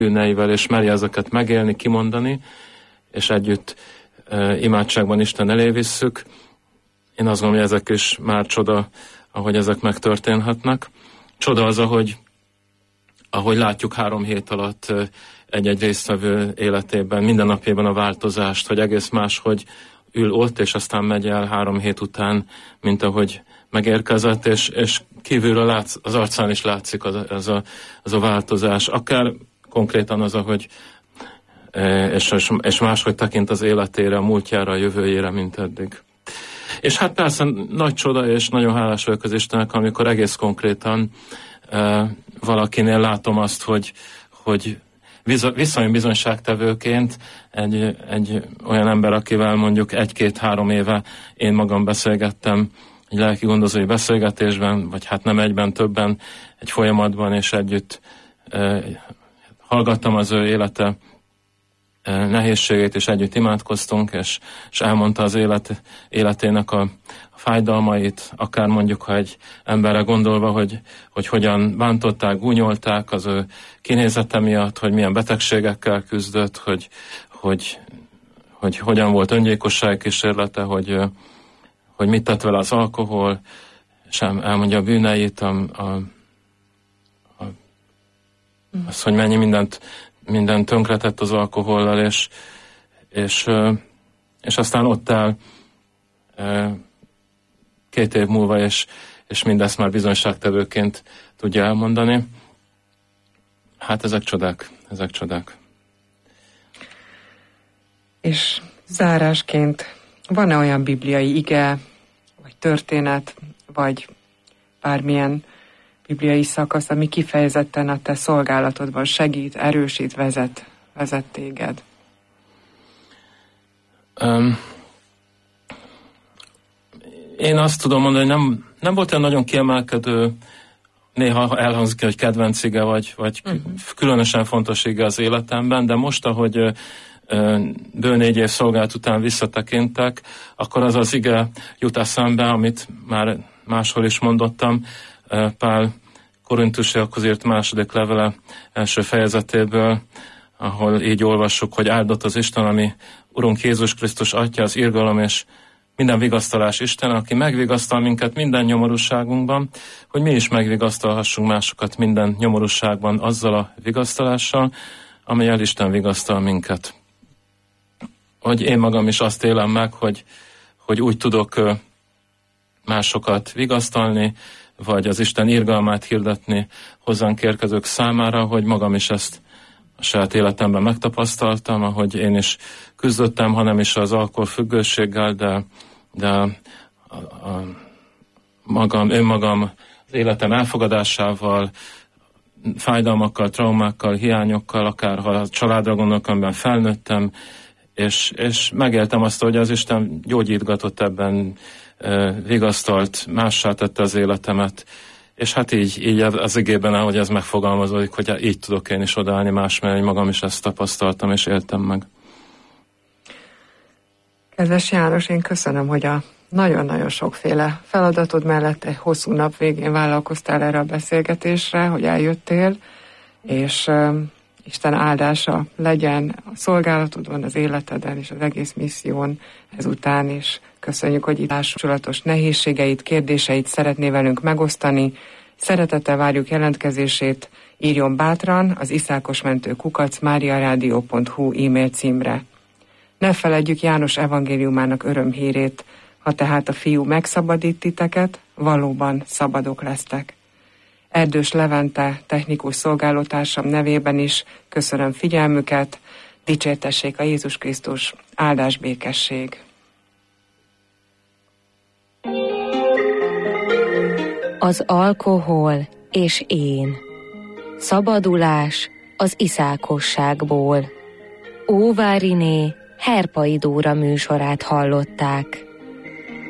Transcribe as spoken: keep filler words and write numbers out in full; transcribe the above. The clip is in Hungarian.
bűneivel, és meri ezeket megélni, kimondani, és együtt e, imádságban Isten elé visszük. Én azt gondolom, hogy ezek is már csoda, ahogy ezek megtörténhetnek. Csoda az, ahogy, ahogy látjuk három hét alatt egy-egy résztvevő életében, minden napjában a változást, hogy egész máshogy ül ott, és aztán megy el három hét után, mint ahogy megérkezett, és, és kívülről látsz, az arcán is látszik az, az, a, az a változás. Akár konkrétan az, ahogy és, és máshogy tekint az életére, a múltjára, a jövőjére, mint eddig. És hát persze nagy csoda, és nagyon hálás vagyok az Istennek, amikor egész konkrétan e, valakinél látom azt, hogy, hogy viszony bizonyságtevőként egy, egy olyan ember, akivel mondjuk egy-két-három éve én magam beszélgettem egy lelki gondozói beszélgetésben, vagy hát nem egyben, többen, egy folyamatban, és együtt e, hallgattam az ő élete e, nehézségét, és együtt imádkoztunk, és, és elmondta az élet, életének a, a fájdalmait, akár mondjuk, ha egy emberre gondolva, hogy, hogy hogyan bántották, gúnyolták az ő kinézete miatt, hogy milyen betegségekkel küzdött, hogy, hogy, hogy hogyan volt öngyilkosság kísérlete, hogy, hogy mit tett vele az alkohol, és elmondja a bűneit, a, a, a, az, hogy mennyi mindent, mindent tönkretett az alkohollal, és, és, és aztán ott áll két év múlva, és, és mindezt már bizonyságtevőként tudja elmondani. Hát ezek csodák, ezek csodák. És zárásként van-e olyan bibliai ige, vagy történet, vagy bármilyen bibliai szakasz, ami kifejezetten a te szolgálatodban segít, erősít, vezet, vezet téged? Um, én azt tudom mondani, hogy nem, nem volt olyan nagyon kiemelkedő, néha elhangzik, hogy kedvenc ige, vagy, vagy uh-huh. különösen fontos ige az életemben, de most, ahogy bő négy év szolgálat után visszatekintek, akkor az az ige jut eszembe, amit már máshol is mondottam, Pál Korintusiakhoz írt második levele első fejezetéből, ahol így olvassuk, hogy áldott az Isten, ami Urunk Jézus Krisztus Atya, az irgalom és minden vigasztalás Isten, aki megvigasztal minket minden nyomorúságunkban, hogy mi is megvigasztalhassunk másokat minden nyomorúságban azzal a vigasztalással, amelyel Isten vigasztal minket. Hogy én magam is azt élem meg, hogy, hogy úgy tudok másokat vigasztalni, vagy az Isten irgalmát hirdetni hozzánk érkezők számára, hogy magam is ezt a saját életemben megtapasztaltam, ahogy én is küzdöttem, hanem is az alkoholfüggőséggel, de, de a, a magam, önmagam az életem elfogadásával, fájdalmakkal, traumákkal, hiányokkal, akár ha a családra gondolok, amiben felnőttem, és, és megéltem azt, hogy az Isten gyógyítgatott ebben, vigasztalt, mássá tette az életemet, és hát így, így az igében, ahogy ez megfogalmazódik, hogy így tudok én is odaállni más, mert magam is ezt tapasztaltam és éltem meg. Kedves János, én köszönöm, hogy a nagyon-nagyon sokféle feladatod mellett egy hosszú nap végén vállalkoztál erre a beszélgetésre, hogy eljöttél, és uh, Isten áldása legyen a szolgálatodon, az életeden és az egész misszión ezután is. Köszönjük, hogy itt kapcsolatos nehézségeit, kérdéseit szeretné velünk megosztani. Szeretettel várjuk jelentkezését, írjon bátran az iszákosmentő kukac mariaradio pont hu e-mail címre. Ne feledjük János evangéliumának örömhírét, ha tehát a fiú megszabadít titeket, valóban szabadok lesztek. Erdős Levente technikus szolgálótársam nevében is köszönöm figyelmüket, dicsértessék a Jézus Krisztus, áldás békesség. Az alkohol és én. Szabadulás az iszákosságból. Óváriné Herpai Dóra műsorát hallották.